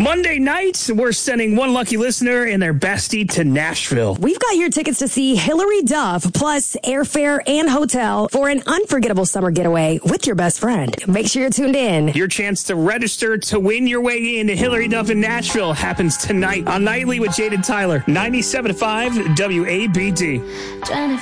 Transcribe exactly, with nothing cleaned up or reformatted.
Monday night, we're sending one lucky listener and their bestie to Nashville. We've got your tickets to see Hilary Duff, plus airfare and hotel for an unforgettable summer getaway with your best friend. Make sure you're tuned in. Your chance to register to win your way into Hilary Duff in Nashville happens tonight on Nightly with Jade and Tyler. ninety-seven point five W A B D.